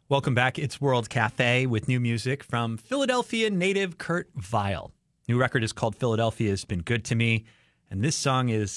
Welcome back. It's World Cafe with new music from Philadelphia native Kurt Vile. New record is called Philadelphia Has Been Good to Me, and this song is